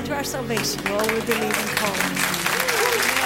to our salvation, all we believe and call on His name.